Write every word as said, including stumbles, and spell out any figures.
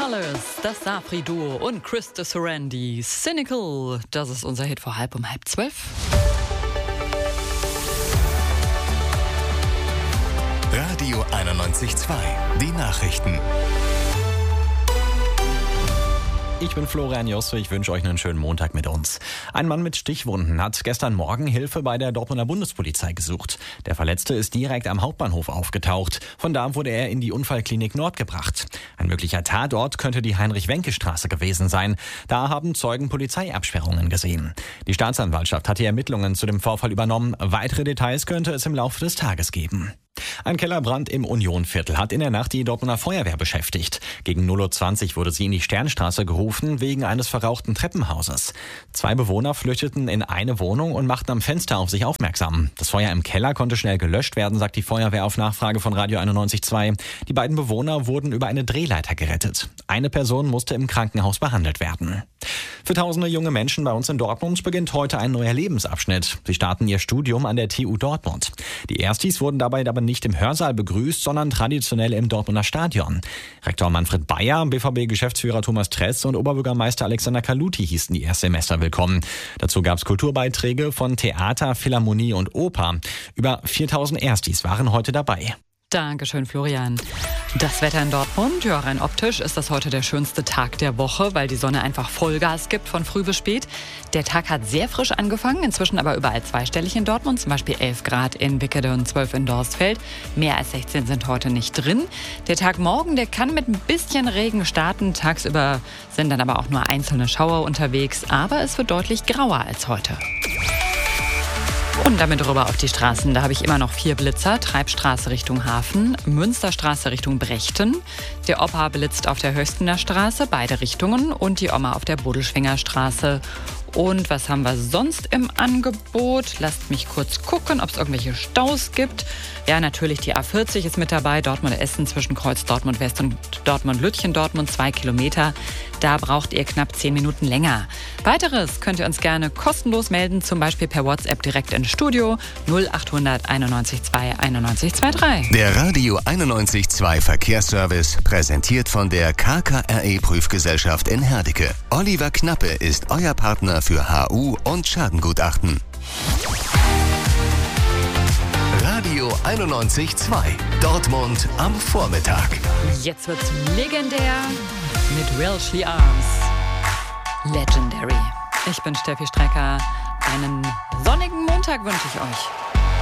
Colors, das Safri-Duo und Chris de Sorandi. Cynical, das ist unser Hit vor halb um halb zwölf. Radio einundneunzig Komma zwei, die Nachrichten. Ich bin Florian Josse, ich wünsche euch einen schönen Montag mit uns. Ein Mann mit Stichwunden hat gestern Morgen Hilfe bei der Dortmunder Bundespolizei gesucht. Der Verletzte ist direkt am Hauptbahnhof aufgetaucht. Von da wurde er in die Unfallklinik Nord gebracht. Ein möglicher Tatort könnte die Heinrich-Wenke-Straße gewesen sein. Da haben Zeugen Polizeiabsperrungen gesehen. Die Staatsanwaltschaft hat die Ermittlungen zu dem Vorfall übernommen. Weitere Details könnte es im Laufe des Tages geben. Ein Kellerbrand im Unionviertel hat in der Nacht die Dortmunder Feuerwehr beschäftigt. Gegen null Uhr zwanzig wurde sie in die Sternstraße gerufen wegen eines verrauchten Treppenhauses. Zwei Bewohner flüchteten in eine Wohnung und machten am Fenster auf sich aufmerksam. Das Feuer im Keller konnte schnell gelöscht werden, sagt die Feuerwehr auf Nachfrage von Radio einundneunzig Komma zwei. Die beiden Bewohner wurden über eine Drehleiter gerettet. Eine Person musste im Krankenhaus behandelt werden. Für tausende junge Menschen bei uns in Dortmund beginnt heute ein neuer Lebensabschnitt. Sie starten ihr Studium an der T U Dortmund. Die Erstis wurden dabei aber nicht im Hörsaal begrüßt, sondern traditionell im Dortmunder Stadion. Rektor Manfred Bayer, B V B-Geschäftsführer Thomas Tress und Oberbürgermeister Alexander Kaluti hießen die Erstsemester willkommen. Dazu gab es Kulturbeiträge von Theater, Philharmonie und Oper. Über viertausend Erstis waren heute dabei. Dankeschön, Florian. Das Wetter in Dortmund, ja, rein optisch ist das heute der schönste Tag der Woche, weil die Sonne einfach Vollgas gibt von früh bis spät. Der Tag hat sehr frisch angefangen, inzwischen aber überall zweistellig in Dortmund, zum Beispiel elf Grad in Wickede und zwölf in Dorstfeld. Mehr als sechzehn sind heute nicht drin. Der Tag morgen, der kann mit ein bisschen Regen starten. Tagsüber sind dann aber auch nur einzelne Schauer unterwegs, aber es wird deutlich grauer als heute. Und damit rüber auf die Straßen. Da habe ich immer noch vier Blitzer. Treibstraße Richtung Hafen, Münsterstraße Richtung Brechten. Der Opa blitzt auf der Höchstener Straße, beide Richtungen. Und die Oma auf der Bodelschwinger Straße. Und was haben wir sonst im Angebot? Lasst mich kurz gucken, ob es irgendwelche Staus gibt. Ja, natürlich die A vierzig ist mit dabei. Dortmund-Essen zwischen Kreuz Dortmund-West und Dortmund-Lütchen-Dortmund, zwei Kilometer. Da braucht ihr knapp zehn Minuten länger. Weiteres könnt ihr uns gerne kostenlos melden, zum Beispiel per WhatsApp direkt ins Studio null achthundert einundneunzig zwei einundneunzig drei. Der Radio einundneunzig Komma zwei Verkehrsservice, präsentiert von der K K R E-Prüfgesellschaft in Herdecke. Oliver Knappe ist euer Partner für H U und Schadengutachten. Radio einundneunzig Komma zwei, Dortmund am Vormittag. Jetzt wird's legendär mit Welshly Arms. Legendary. Ich bin Steffi Strecker. Einen sonnigen Montag wünsche ich euch.